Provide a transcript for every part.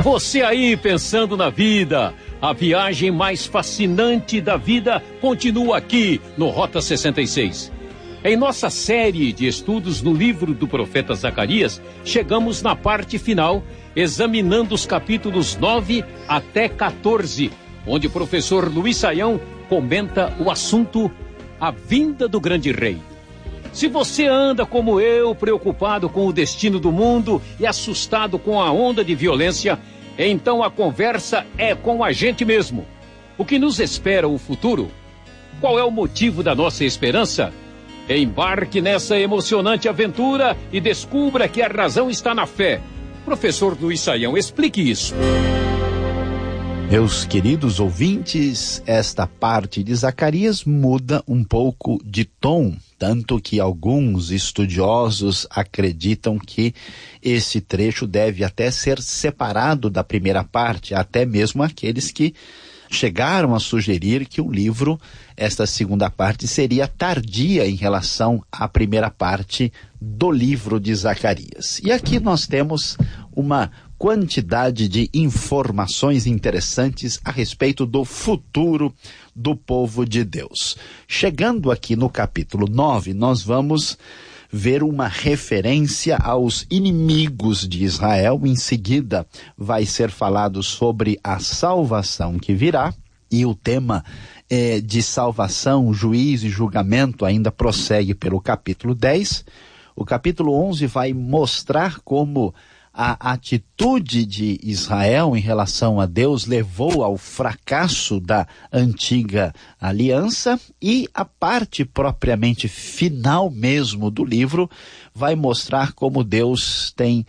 Você aí pensando na vida, a viagem mais fascinante da vida continua aqui no Rota 66. Em nossa série de estudos no livro do profeta Zacarias, chegamos na parte final, examinando os capítulos 9 até 14, onde o professor Luiz Saião comenta o assunto A Vinda do Grande Rei. Se você anda como eu, preocupado com o destino do mundo e assustado com a onda de violência, então a conversa é com a gente mesmo. O que nos espera o futuro? Qual é o motivo da nossa esperança? Embarque nessa emocionante aventura e descubra que a razão está na fé. Professor Luiz Saião, explique isso. Meus queridos ouvintes, esta parte de Zacarias muda um pouco de tom, tanto que alguns estudiosos acreditam que esse trecho deve até ser separado da primeira parte, até mesmo aqueles que chegaram a sugerir que o livro, esta segunda parte, seria tardia em relação à primeira parte do livro de Zacarias. E aqui nós temos uma quantidade de informações interessantes a respeito do futuro do povo de Deus. Chegando aqui no capítulo 9, nós vamos ver uma referência aos inimigos de Israel. Em seguida vai ser falado sobre a salvação que virá, e o tema de salvação, juízo e julgamento ainda prossegue pelo capítulo 10. O capítulo 11 vai mostrar como a atitude de Israel em relação a Deus levou ao fracasso da antiga aliança, e a parte propriamente final mesmo do livro vai mostrar como Deus tem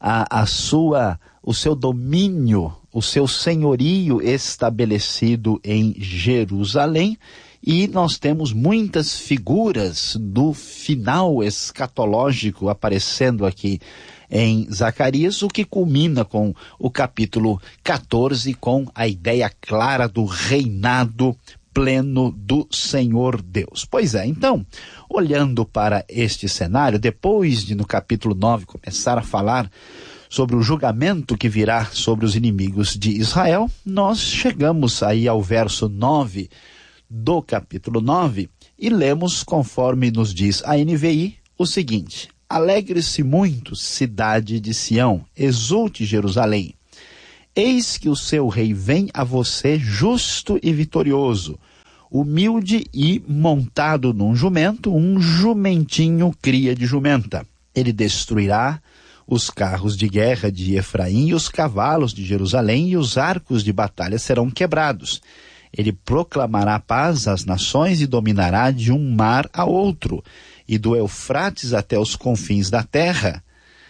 o seu domínio, o seu senhorio estabelecido em Jerusalém. E nós temos muitas figuras do final escatológico aparecendo aqui em Zacarias, o que culmina com o capítulo 14, com a ideia clara do reinado pleno do Senhor Deus. Pois é, então, olhando para este cenário, depois de no capítulo 9 começar a falar sobre o julgamento que virá sobre os inimigos de Israel, nós chegamos aí ao verso 9 do capítulo 9 e lemos, conforme nos diz a NVI, o seguinte: alegre-se muito, cidade de Sião, exulte Jerusalém. Eis que o seu rei vem a você justo e vitorioso, humilde e montado num jumento, um jumentinho cria de jumenta. Ele destruirá os carros de guerra de Efraim e os cavalos de Jerusalém, e os arcos de batalha serão quebrados. Ele proclamará paz às nações e dominará de um mar a outro, e do Eufrates até os confins da terra.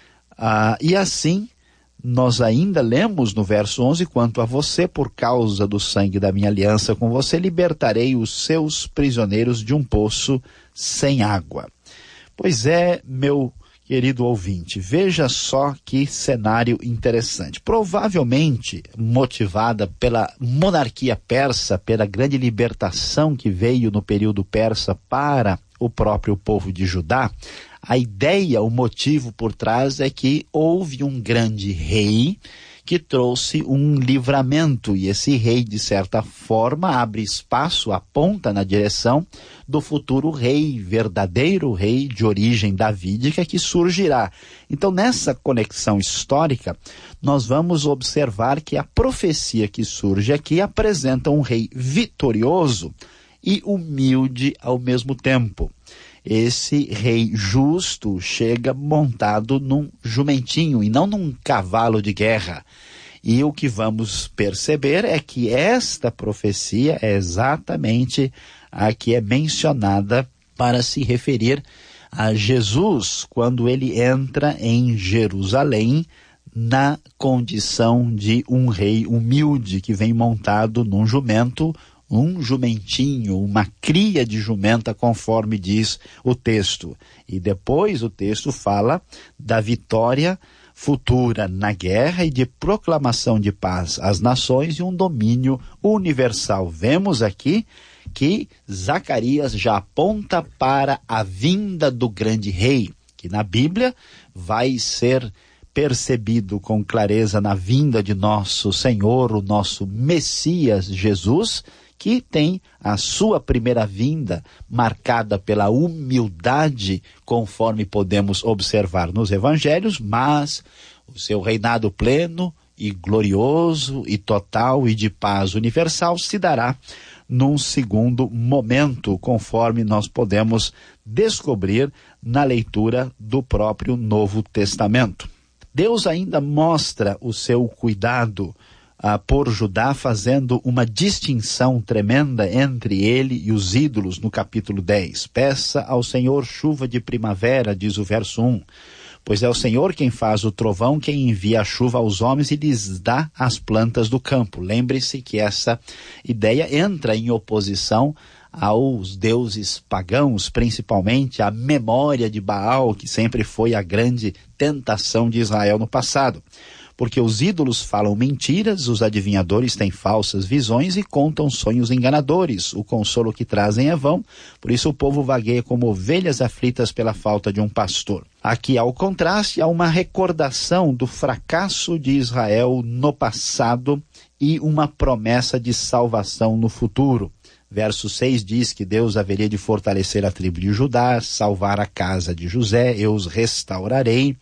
E assim, nós ainda lemos no verso 11, quanto a você, por causa do sangue da minha aliança com você, libertarei os seus prisioneiros de um poço sem água. Pois é, meu querido ouvinte, veja só que cenário interessante. Provavelmente motivada pela monarquia persa, pela grande libertação que veio no período persa para o próprio povo de Judá, a ideia, o motivo por trás é que houve um grande rei que trouxe um livramento, e esse rei, de certa forma, abre espaço, aponta na direção do futuro rei, verdadeiro rei de origem davídica que surgirá. Então, nessa conexão histórica, nós vamos observar que a profecia que surge aqui apresenta um rei vitorioso e humilde ao mesmo tempo. Esse rei justo chega montado num jumentinho e não num cavalo de guerra. E o que vamos perceber é que esta profecia é exatamente a que é mencionada para se referir a Jesus, quando ele entra em Jerusalém na condição de um rei humilde que vem montado num jumento, um jumentinho, uma cria de jumenta, conforme diz o texto. E depois o texto fala da vitória futura na guerra e de proclamação de paz às nações e um domínio universal. Vemos aqui que Zacarias já aponta para a vinda do grande rei, que na Bíblia vai ser percebido com clareza na vinda de nosso Senhor, o nosso Messias Jesus, que tem a sua primeira vinda marcada pela humildade, conforme podemos observar nos evangelhos, mas o seu reinado pleno e glorioso e total e de paz universal se dará num segundo momento, conforme nós podemos descobrir na leitura do próprio Novo Testamento. Deus ainda mostra o seu cuidado por Judá, fazendo uma distinção tremenda entre ele e os ídolos no capítulo 10. Peça ao Senhor chuva de primavera, diz o verso 1. Pois é o Senhor quem faz o trovão, quem envia a chuva aos homens e lhes dá as plantas do campo. Lembre-se que essa ideia entra em oposição aos deuses pagãos, principalmente a memória de Baal, que sempre foi a grande tentação de Israel no passado. Porque os ídolos falam mentiras, os adivinhadores têm falsas visões e contam sonhos enganadores. O consolo que trazem é vão, por isso o povo vagueia como ovelhas aflitas pela falta de um pastor. Aqui, ao contraste, há uma recordação do fracasso de Israel no passado e uma promessa de salvação no futuro. Verso 6 diz que Deus haveria de fortalecer a tribo de Judá, salvar a casa de José, eu os restaurarei.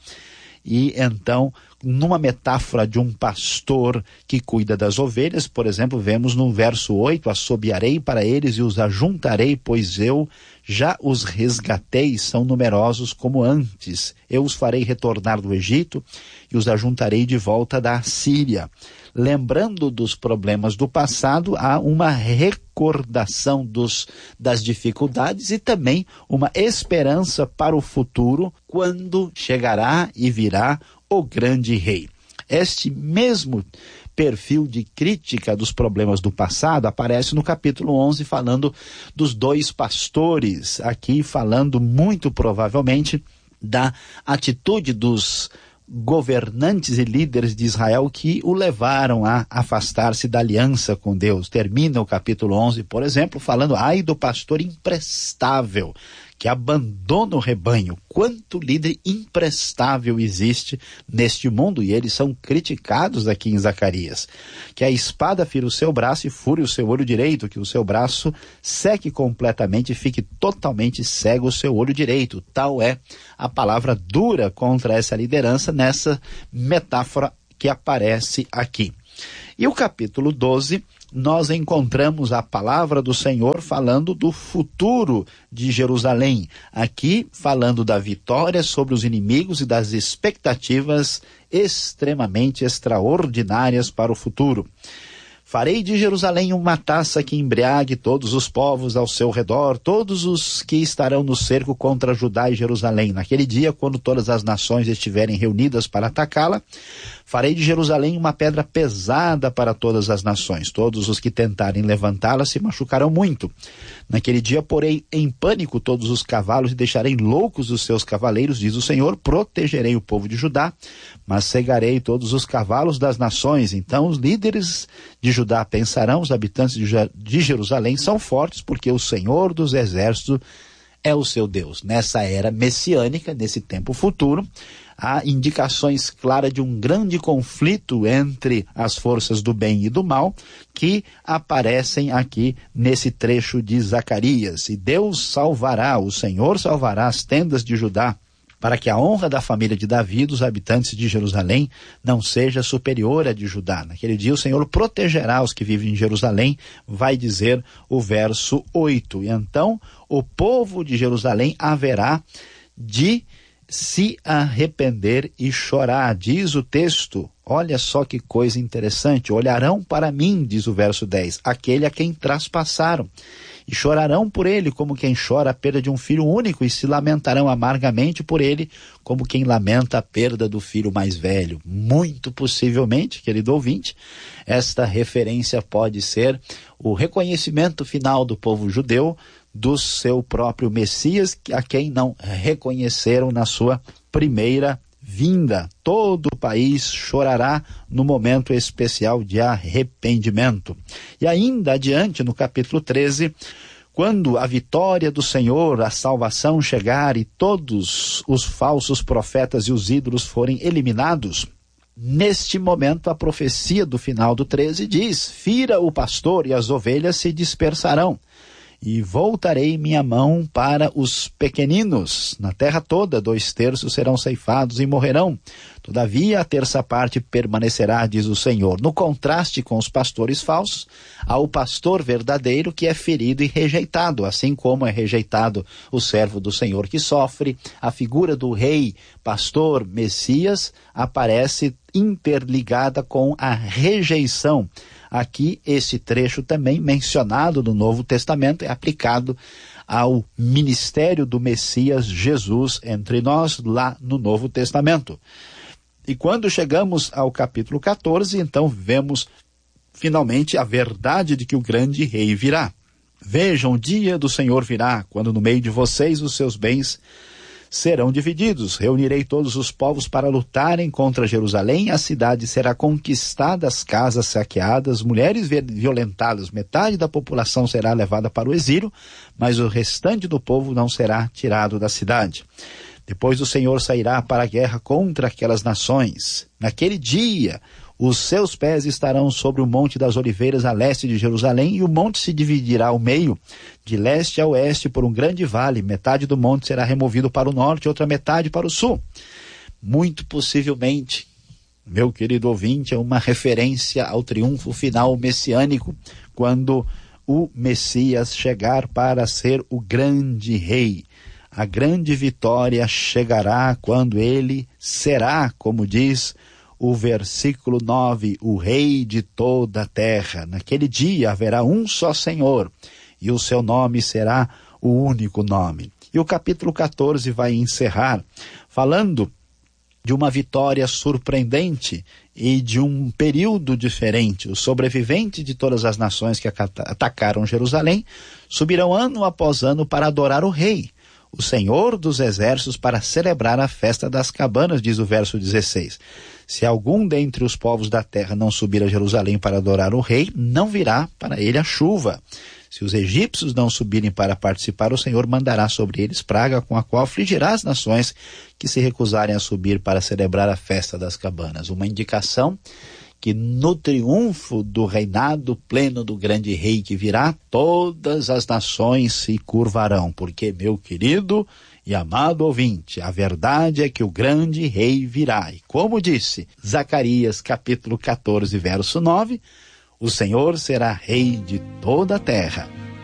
E então, numa metáfora de um pastor que cuida das ovelhas, por exemplo, vemos no verso 8, assobiarei para eles e os ajuntarei, pois eu já os resgatei, são numerosos como antes. Eu os farei retornar do Egito e os ajuntarei de volta da Síria. Lembrando dos problemas do passado, há uma recordação das dificuldades e também uma esperança para o futuro, quando chegará e virá o grande rei. Este mesmo perfil de crítica dos problemas do passado aparece no capítulo 11, falando dos dois pastores, aqui falando muito provavelmente da atitude dos governantes e líderes de Israel que o levaram a afastar-se da aliança com Deus. Termina o capítulo 11, por exemplo, falando, ai do pastor imprestável, que abandona o rebanho. Quanto líder imprestável existe neste mundo, e eles são criticados aqui em Zacarias. Que a espada fira o seu braço e fure o seu olho direito, que o seu braço seque completamente e fique totalmente cego o seu olho direito. Tal é a palavra dura contra essa liderança nessa metáfora que aparece aqui. E o capítulo 12, nós encontramos a palavra do Senhor falando do futuro de Jerusalém. Aqui falando da vitória sobre os inimigos e das expectativas extremamente extraordinárias para o futuro. Farei de Jerusalém uma taça que embriague todos os povos ao seu redor, todos os que estarão no cerco contra Judá e Jerusalém. Naquele dia, quando todas as nações estiverem reunidas para atacá-la, farei de Jerusalém uma pedra pesada para todas as nações. Todos os que tentarem levantá-la se machucarão muito. Naquele dia, porei em pânico todos os cavalos e deixarei loucos os seus cavaleiros, diz o Senhor. Protegerei o povo de Judá, mas cegarei todos os cavalos das nações. Então os líderes de Judá pensarão, os habitantes de Jerusalém são fortes, porque o Senhor dos exércitos é o seu Deus. Nessa era messiânica, nesse tempo futuro, há indicações claras de um grande conflito entre as forças do bem e do mal, que aparecem aqui nesse trecho de Zacarias. E Deus salvará, o Senhor salvará as tendas de Judá, para que a honra da família de Davi, dos habitantes de Jerusalém, não seja superior à de Judá. Naquele dia o Senhor protegerá os que vivem em Jerusalém, vai dizer o verso 8. E então o povo de Jerusalém haverá de se arrepender e chorar, diz o texto. Olha só que coisa interessante. Olharão para mim, diz o verso 10, aquele a quem traspassaram, e chorarão por ele como quem chora a perda de um filho único, e se lamentarão amargamente por ele como quem lamenta a perda do filho mais velho. Muito possivelmente, querido ouvinte, esta referência pode ser o reconhecimento final do povo judeu do seu próprio Messias, a quem não reconheceram na sua primeira vinda. Todo o país chorará no momento especial de arrependimento. E ainda adiante, no capítulo 13, quando a vitória do Senhor, a salvação chegar e todos os falsos profetas e os ídolos forem eliminados, neste momento a profecia do final do 13 diz: fira o pastor e as ovelhas se dispersarão. E voltarei minha mão para os pequeninos. Na terra toda, 2/3 serão ceifados e morrerão. Todavia, a 1/3 parte permanecerá, diz o Senhor. No contraste com os pastores falsos, há o pastor verdadeiro que é ferido e rejeitado, assim como é rejeitado o servo do Senhor que sofre. A figura do rei, pastor, Messias, aparece interligada com a rejeição. Aqui, esse trecho também mencionado no Novo Testamento é aplicado ao ministério do Messias Jesus entre nós, lá no Novo Testamento. E quando chegamos ao capítulo 14, então vemos finalmente a verdade de que o grande rei virá. Vejam, o dia do Senhor virá, quando no meio de vocês os seus bens serão divididos. Reunirei todos os povos para lutarem contra Jerusalém. A cidade será conquistada, as casas saqueadas, mulheres violentadas. Metade da população será levada para o exílio, mas o restante do povo não será tirado da cidade. Depois o Senhor sairá para a guerra contra aquelas nações. Naquele dia, os seus pés estarão sobre o Monte das Oliveiras, a leste de Jerusalém, e o monte se dividirá ao meio, de leste a oeste, por um grande vale. Metade do monte será removido para o norte, outra metade para o sul. Muito possivelmente, meu querido ouvinte, é uma referência ao triunfo final messiânico, quando o Messias chegar para ser o grande rei. A grande vitória chegará quando ele será, como diz o versículo 9, o rei de toda a terra. Naquele dia haverá um só Senhor, e o seu nome será o único nome. E o capítulo 14 vai encerrar falando de uma vitória surpreendente e de um período diferente. Os sobreviventes de todas as nações que atacaram Jerusalém subirão ano após ano para adorar o rei, o Senhor dos exércitos, para celebrar a festa das cabanas, diz o verso 16. Se algum dentre os povos da terra não subir a Jerusalém para adorar o rei, não virá para ele a chuva. Se os egípcios não subirem para participar, o Senhor mandará sobre eles praga com a qual afligirá as nações que se recusarem a subir para celebrar a festa das cabanas. Uma indicação que no triunfo do reinado pleno do grande rei que virá, todas as nações se curvarão, porque, meu querido e amado ouvinte, a verdade é que o grande rei virá. E como disse Zacarias capítulo 14, verso 9, o Senhor será rei de toda a terra.